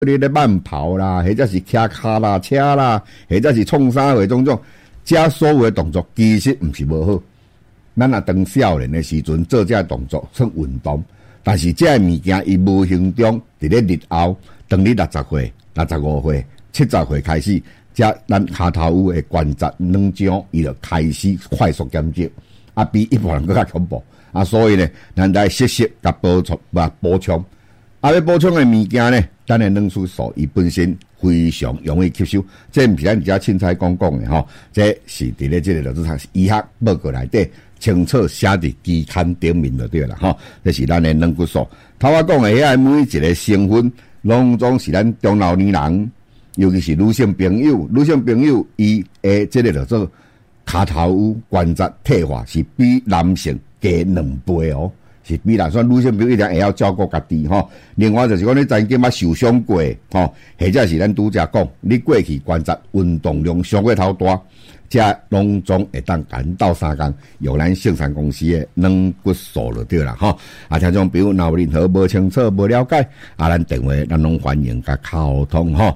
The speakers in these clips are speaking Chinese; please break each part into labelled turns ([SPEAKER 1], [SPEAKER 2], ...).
[SPEAKER 1] 你咧慢跑啦，或者是骑脚踏车啦，或者是创啥货种，这所有的动作其实毋是无好。咱若当少年的时阵做这动作算运动，但是这物件伊无形中伫咧日后，当你60岁、65岁、70岁开始，这咱骹头有的关节软浆伊就开始快速减少，比一般人更加恐怖。所以呢，咱来适时甲补充。要补充的物件呢，咱的软素素伊本身非常容易吸收，这毋是咱遮凊彩讲的吼，这是伫咧这个就是医学报告内底清楚写伫期刊顶面就对啦吼。这是咱的软骨素。头我讲的遐每一个成分，拢总是咱中老年人，尤其是女性朋友伊的这个叫做骹头有关节退化是比男性加2倍哦。是比男生女性朋友一定会要照顾家己吼。另外就是讲你曾经捌受伤过吼，或者是咱拄则讲你过去关节运动量伤过头大，这拢总会当2到3天由咱生产公司的软骨素就对啦吼。听众朋友若有任何无清楚无了解，咱电话咱拢欢迎甲沟通吼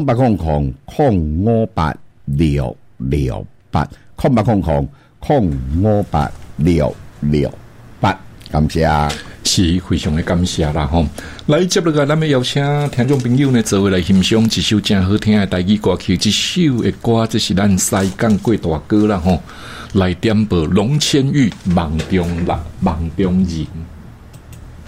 [SPEAKER 1] ，0800-058-668，0800-058-668。感谢，
[SPEAKER 2] 是非常的感谢啦吼！来接落来，咱们邀请听众朋友呢，做伙来欣赏一首真好听的台语歌曲。这首的歌，这是咱西港过大哥啦吼，来点播龙千玉梦中人。